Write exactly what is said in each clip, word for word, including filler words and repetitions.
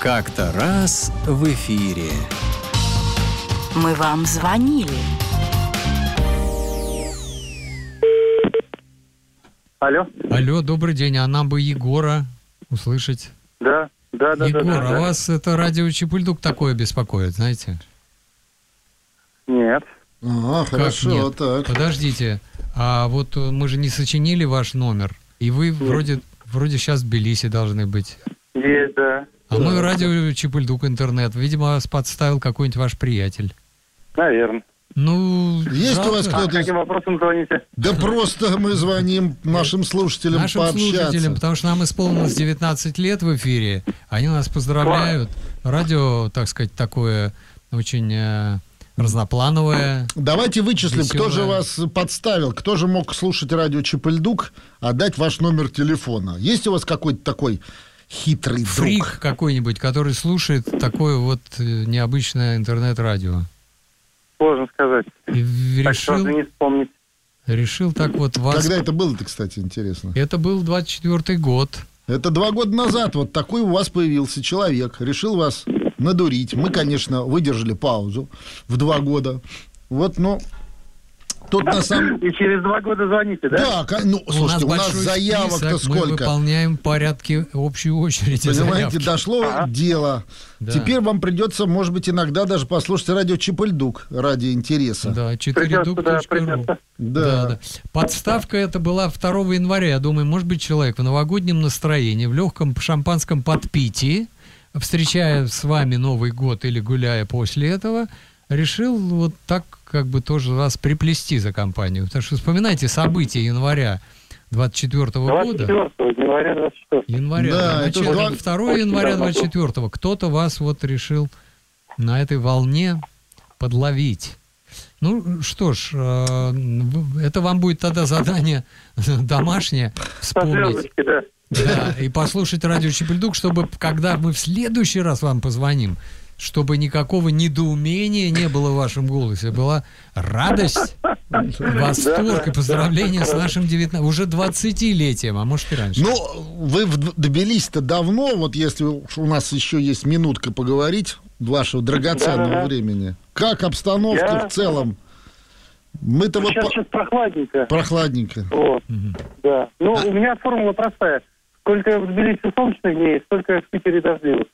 Как-то раз в эфире. Мы вам звонили. Алло. Алло, добрый день. А нам бы Егора услышать. Да, да, да. Егор, да, да, а да. вас это радио Чипульдук такое беспокоит, знаете? Нет. А, Как хорошо, нет? так. Подождите. А вот мы же не сочинили ваш номер. И вы вроде, вроде сейчас в Тбилиси должны быть. Есть, да. А мы радио Чипульдук интернет. Видимо, вас подставил какой-нибудь ваш приятель. Наверное. Ну, Есть жалко. у вас А кто-то? каким вопросом звоните? Да просто мы звоним нашим слушателям Нашим пообщаться. слушателям, потому что нам исполнилось девятнадцать лет в эфире. Они нас поздравляют. Радио, так сказать, такое очень э, разноплановое. Давайте вычислим, кто же Веселая. вас подставил, кто же мог слушать радио Чипульдук, а дать ваш номер телефона. Есть у вас какой-то такой хитрый Фрик друг? какой-нибудь, который слушает такое вот э, необычное интернет-радио. Сложно сказать. И Так решил, сразу не вспомнить. решил так вот вас... Когда это было-то, кстати, интересно? Это был двадцать четвёртый год. Это два года назад вот такой у вас появился человек, решил вас надурить. Мы, конечно, выдержали паузу в два года. Вот, ну, тут на самом... И через два года звоните, да? Да, ка- ну, слушайте, у нас большой заявок-то список, мы сколько? выполняем в порядке общей очереди Понимаете, заявки. дошло Ага. дело. Да. Теперь вам придется, может быть, иногда даже послушать радио Чипульдук ради интереса. Да, Придется, да, четыре дук точка ру. придется. Да. Да, да. Подставка это была второго января. Я думаю, может быть, человек в новогоднем настроении, в легком шампанском подпитии, встречая с вами Новый год или гуляя после этого, решил вот так как бы тоже вас приплести за компанию. Потому что вспоминайте события января двадцать четвёртого двадцать года. четвёртого января двадцать четвёртого. Января. Да, Да, это начало два- второго января двадцать четвёртого. Кто-то вас вот решил на этой волне подловить. Ну что ж, э, в- это вам будет тогда задание домашнее Со вспомнить. звездочкой, да. Да, и послушать радио Чипульдук, чтобы когда мы в следующий раз вам позвоним, чтобы никакого недоумения не было в вашем голосе, была радость, восторг и поздравление с нашим девятнадцатым, уже двадцатилетием, а может и раньше. Ну, вы в Тбилиси-то давно, вот если уж у нас еще есть минутка поговорить вашего драгоценного Да-да-да. времени. Как обстановка Я- в целом? Мы-то вот Сейчас, по- сейчас прохладненько. прохладненько. Вот, Мгм. да. Ну, А- у меня формула простая. Сколько в Тбилиси солнечных дней, столько в Питере дождливых.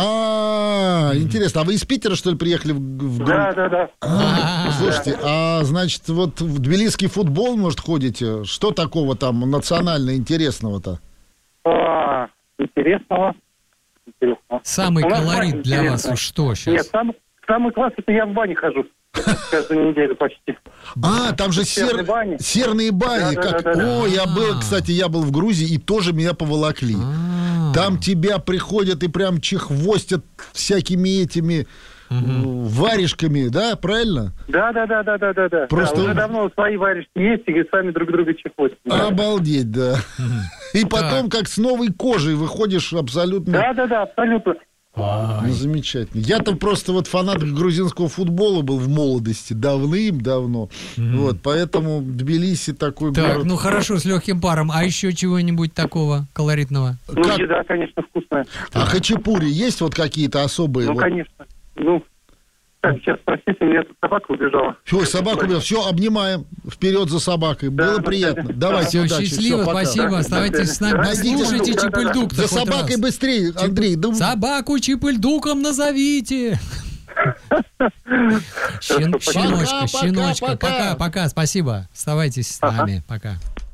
А, интересно, а вы из Питера, что ли, приехали в, в город? Да, да, да. А, слушайте, а значит, вот в тбилисский футбол, может, ходите? Что такого там национально интересного-то? А, интересного. Интересного. Самый У нас колорит бань для вас интересная. уж что Нет, сейчас? самый, самый класс, это я в бане хожу. Каждую неделю почти. А, там же сер- Серные бани. серные бани. Да, да, как... да, да, да. О, я был, А. кстати, я был в Грузии, и тоже меня поволокли. А. Там тебя приходят и прям чехвостят всякими этими э, варежками, да, правильно? Да, да, да, да, да, да, да. Просто- Да, уже давно свои варежки есть, и сами друг друга чехотят. Да. Обалдеть, да. И потом, как с новой кожей, выходишь абсолютно... да, да, да, абсолютно. Ну, замечательно. Я-то просто вот фанат грузинского футбола был в молодости, давным-давно. Вот, поэтому Тбилиси такой Так, город. ну хорошо, с легким паром. А еще чего-нибудь такого колоритного? Ну, Как- еда, конечно, вкусная. А хачапури есть вот какие-то особые? Ну, вот? конечно. Ну, так, сейчас, простите, у меня тут собака убежала. Ой, собаку убил. Все, обнимаем. Вперед за собакой. Да, Было да, приятно. да. Давайте, Все, удачи. счастливо, Всё, пока. спасибо. Оставайтесь с нами. Найдите Слушайте да, да, да. Чипульдук. За собакой быстрее, Андрей. Да... Собаку Чипульдуком назовите. Щен- Пока, Щеночка, пока, щеночка. пока. Пока, пока, спасибо. Оставайтесь с нами. Пока.